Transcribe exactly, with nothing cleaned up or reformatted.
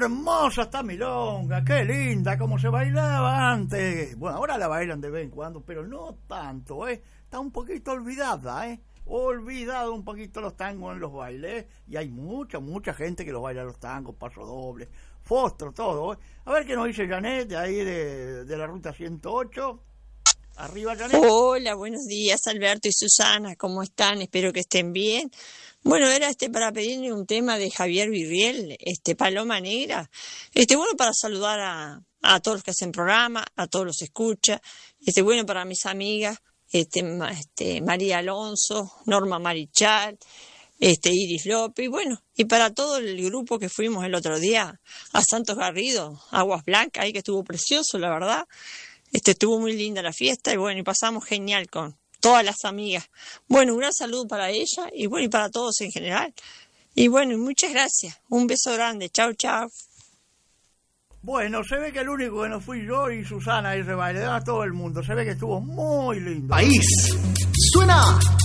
hermosa esta milonga, qué linda, como se bailaba antes. Bueno, ahora la bailan de vez en cuando, pero no tanto, ¿eh? Está un poquito olvidada, ¿eh? Olvidado un poquito los tangos en los bailes, ¿eh? Y hay mucha, mucha gente que los baila los tangos, paso doble, fostro, todo, ¿eh? A ver qué nos dice Janet, de ahí de, de la ruta ciento ocho. Arriba, Janet. Hola, buenos días, Alberto y Susana, ¿cómo están? Espero que estén bien. Bueno, era este para pedirle un tema de Javier Virriel, este Paloma Negra. Este bueno para saludar a, a todos los que hacen programa, a todos los escucha. Este bueno para mis amigas, este, este María Alonso, Norma Marichal, este Iris López, y bueno, y para todo el grupo que fuimos el otro día a Santos Garrido, Aguas Blancas, ahí que estuvo precioso, la verdad. Este estuvo muy linda la fiesta y bueno, y pasamos genial con todas las amigas. Bueno, un gran saludo para ella y bueno, y para todos en general. Y bueno, y muchas gracias. Un beso grande. Chau, chau. Bueno, se ve que el único que no fui yo y Susana y ese baile, a todo el mundo. Se ve que estuvo muy lindo. País suena